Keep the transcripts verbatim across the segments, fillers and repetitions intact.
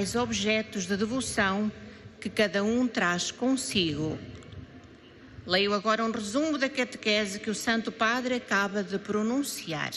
principais objetos de devoção que cada um traz consigo. Leio agora um resumo da catequese que o Santo Padre acaba de pronunciar.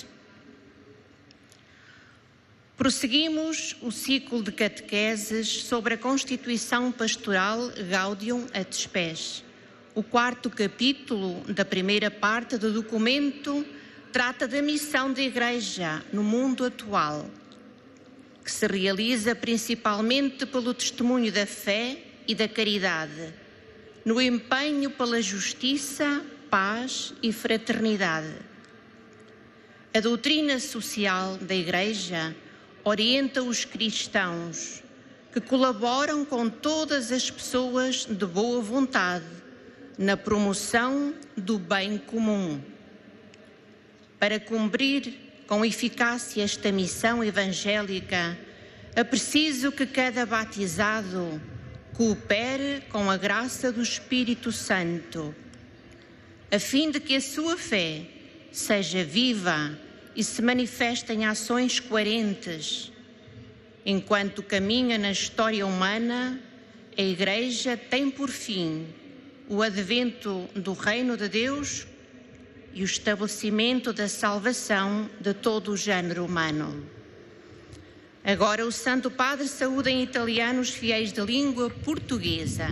Prosseguimos o ciclo de catequeses sobre a Constituição Pastoral Gaudium et Spes. O quarto capítulo da primeira parte do documento trata da missão da Igreja no mundo atual, que se realiza principalmente pelo testemunho da fé e da caridade, no empenho pela justiça, paz e fraternidade. A doutrina social da Igreja orienta os cristãos que colaboram com todas as pessoas de boa vontade na promoção do bem comum. Para cumprir com eficácia esta missão evangélica, é preciso que cada batizado coopere com a graça do Espírito Santo, a fim de que a sua fé seja viva e se manifesta em ações coerentes. Enquanto caminha na história humana, a Igreja tem por fim o advento do Reino de Deus e o estabelecimento da salvação de todo o género humano. Agora o Santo Padre saúda em italiano os fiéis de língua portuguesa.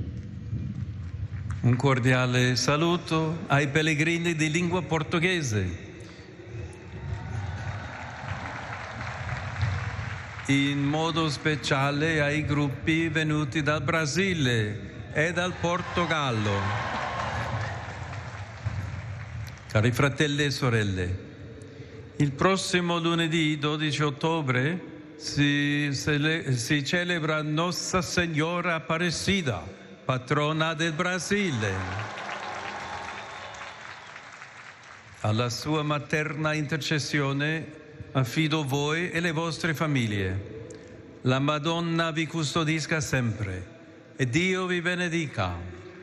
Un cordiale saluto ai pellegrini di lingua portoghese. In modo speciale ai gruppi venuti dal Brasile e dal Portogallo. Cari fratelli e sorelle, il prossimo lunedì dodici ottobre si, si celebra Nostra Signora Aparecida, patrona del Brasile. Alla sua materna intercessione affido voi e le vostre famiglie. La Madonna vi custodisca sempre e Dio vi benedica.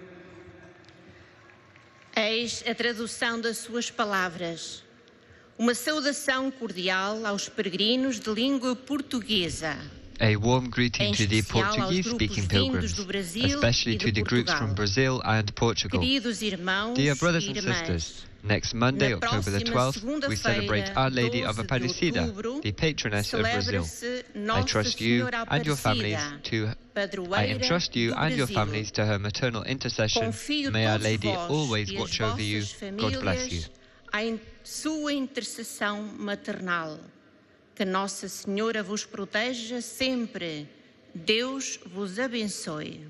Eis a tradução das suas palavras. Uma saudação cordial aos peregrinos de língua portuguesa. A warm greeting to the Portuguese-speaking pilgrims, especially to the groups from Brazil and Portugal. Dear brothers and sisters, next Monday, October the twelfth, we celebrate Our Lady of Aparecida, the patroness of Brazil. I trust you and your families to I entrust you and your families to her maternal intercession. May Our Lady always watch over you. God bless you. Em sua intercessão maternal. Que Nossa Senhora vos proteja sempre. Deus vos abençoe.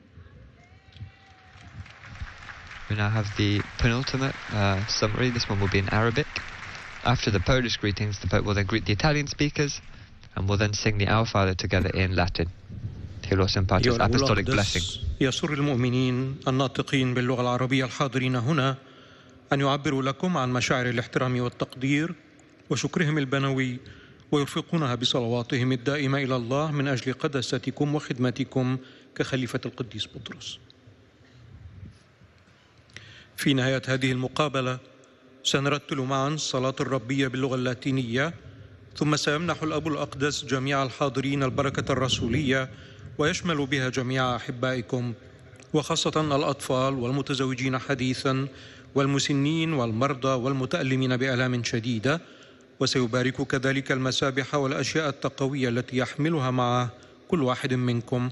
We now have the penultimate uh, summary. This one will be in Arabic. After the Polish greetings, the Pope will then greet the Italian speakers and will then sing the Our Father together in Latin. Telos Sympathos, Apostolic Blessing. يسر المؤمنين الناطقين باللغة العربية الحاضرين هنا أن يعبروا لكم عن مشاعر الاحترام والتقدير وشكرهم البنوي ويرفقونها بصلواتهم الدائمة إلى الله من أجل قداستكم وخدمتكم كخليفة القديس بطرس. في نهاية هذه المقابلة سنرتل معا الصلاة الربية باللغة اللاتينية، ثم سيمنح الأب الأقدس جميع الحاضرين البركة الرسولية ويشمل بها جميع أحبائكم وخاصة الأطفال والمتزوجين حديثا والمسنين والمرضى والمتألمين بآلام شديدة، وسيبارك كذلك المسابح والأشياء التقوية التي يحملها معه كل واحد منكم.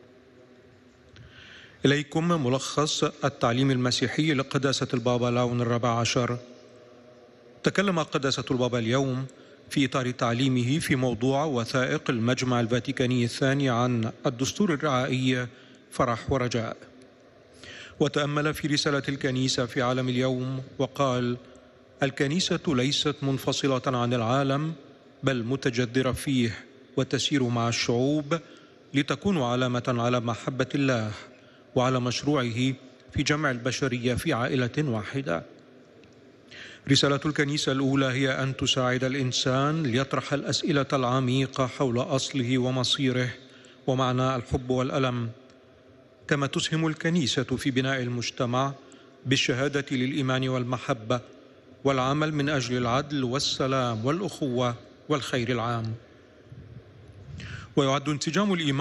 إليكم ملخص التعليم المسيحي لقداسة البابا لاون الرابع عشر. تكلم قداسة البابا اليوم في إطار تعليمه في موضوع وثائق المجمع الفاتيكاني الثاني عن الدستور الرعائي فرح ورجاء، وتأمل في رسالة الكنيسة في عالم اليوم وقال: الكنيسة ليست منفصلة عن العالم بل متجذرة فيه وتسير مع الشعوب لتكون علامة على محبة الله وعلى مشروعه في جمع البشرية في عائلة واحدة. رسالة الكنيسة الأولى هي أن تساعد الإنسان ليطرح الأسئلة العميقة حول أصله ومصيره ومعنى الحب والألم، كما تسهم الكنيسة في بناء المجتمع بالشهادة للإيمان والمحبة والعمل من أجل العدل والسلام والأخوة والخير العام. ويعد انسجام الإيمان